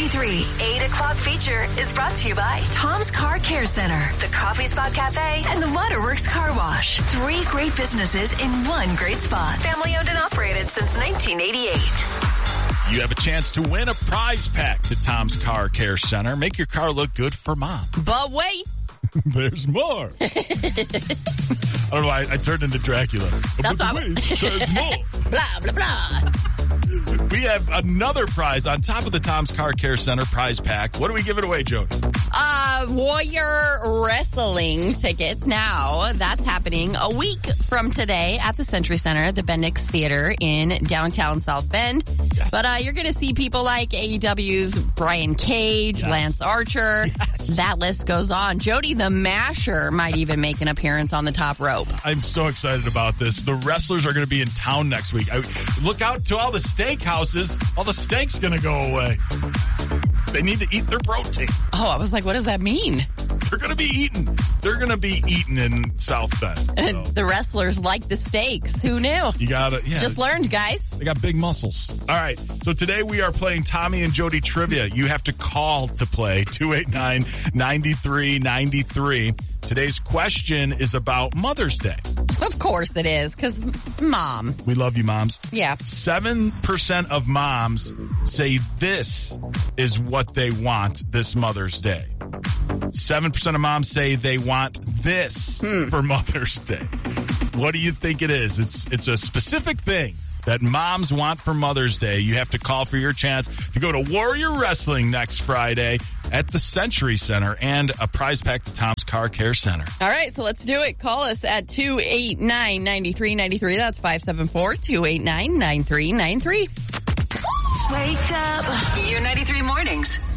93, 8 o'clock feature is brought to you by Tom's Car Care Center, the Coffee Spot Cafe, and the Waterworks Car Wash. 3 great businesses in one great spot. Family owned and operated since 1988. You have a chance to win a prize pack to Tom's Car Care Center. Make your car look good for mom. But wait. There's more. I don't know why I turned into Dracula. That's but wait, there's more. Blah, blah, blah. We have another prize on top of the Tom's Car Care Center prize pack. What are we giving away, Joe? Warrior Wrestling tickets now. That's happening a week from today at the Century Center, the Bendix Theater in downtown South Bend. Yes. But you're going to see people like AEW's Brian Cage, yes. Lance Archer. Yes. That list goes on. Jody the Masher might even make an appearance on the top rope. I'm so excited about this. The wrestlers are going to be in town next week. Look out to all the steakhouses. All the steak's going to go away. They need to eat their protein. Oh, I was like, what does that mean? They're going to be eaten. They're going to be eaten in South Bend. And the wrestlers like the steaks. Who knew? You got to, yeah. Just learned, guys. They got big muscles. All right. So today we are playing Tommy and Jody Trivia. You have to call to play 289-9393. Today's question is about Mother's Day. Of course it is, because mom. We love you, moms. Yeah. 7% of moms say this is what they want this Mother's Day. 7% of moms say they want this for Mother's Day. What do you think it is? It's a specific thing that moms want for Mother's Day. You have to call for your chance to go to Warrior Wrestling next Friday at the Century Center and a prize pack to Tom's Car Care Center. All right, so let's do it. Call us at 289-9393. That's 574-289-9393. Wake up. U93 Mornings.